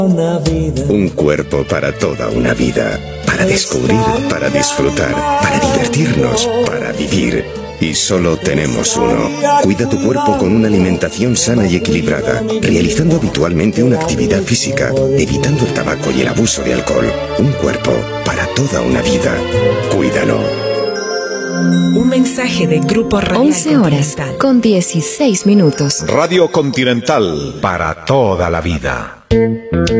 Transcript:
Un cuerpo para toda una vida. Para descubrir, para disfrutar, para divertirnos, para vivir. Y solo tenemos uno. Cuida tu cuerpo con una alimentación sana y equilibrada, realizando habitualmente una actividad física, evitando el tabaco y el abuso de alcohol. Un cuerpo para toda una vida. Cuídalo. Un mensaje de Grupo Radial 11 horas con 16 minutos. Radio Continental para toda la vida.